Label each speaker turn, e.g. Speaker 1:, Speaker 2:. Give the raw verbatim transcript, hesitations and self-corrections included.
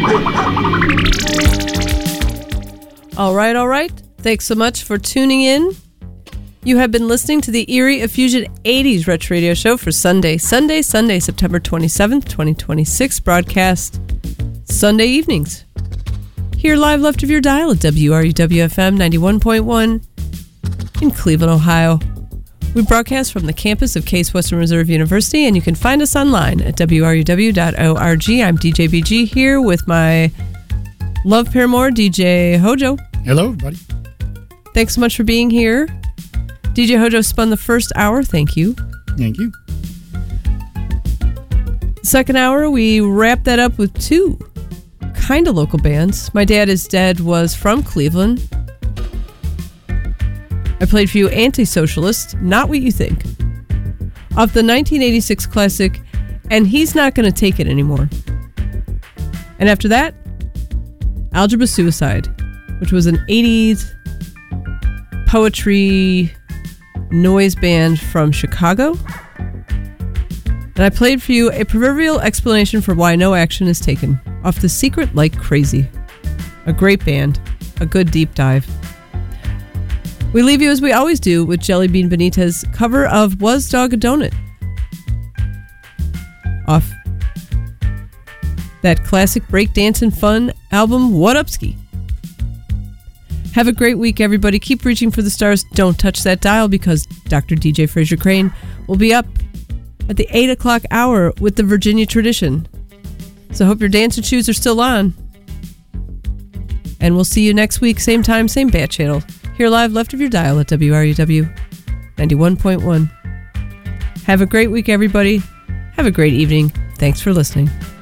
Speaker 1: All right, all right. Thanks so much for tuning in. You have been listening to the Eerie Effusion eighties Retro Radio Show for Sunday, Sunday, Sunday, September twenty-seventh, twenty twenty-six broadcast Sunday evenings. Here live left of your dial at W R U W F M ninety-one point one in Cleveland, Ohio. We broadcast from the campus of Case Western Reserve University, and you can find us online at W R U W dot org. I'm D J B G here with my love paramour, D J Hojo.
Speaker 2: Hello, everybody.
Speaker 1: Thanks so much for being here. D J Hojo spun the first hour. Thank you.
Speaker 2: Thank you.
Speaker 1: Second hour, we wrapped that up with two kind of local bands. My Dad Is Dead was from Cleveland. I played for you Anti-Socialist, Not What You Think, off the nineteen eighty-six classic, And He's Not Gonna Take It Anymore. And after that, Algebra Suicide, which was an eighties poetry noise band from Chicago. And I played for you A Proverbial Explanation for Why No Action Is Taken, off The Secret Like Crazy. A great band, a good deep dive. We leave you as we always do with Jelly Bean Benitez cover of Was Dog a Donut, off that classic breakdance and fun album What Up Ski. Have a great week, everybody. Keep reaching for the stars. Don't touch that dial, because Doctor D J Fraser Crane will be up at the eight o'clock hour with the Virginia Tradition. So hope your dancing shoes are still on. And we'll see you next week, same time, same bat channel. Here live left of your dial at W R U W ninety-one point one. Have a great week, everybody. Have a great evening. Thanks for listening.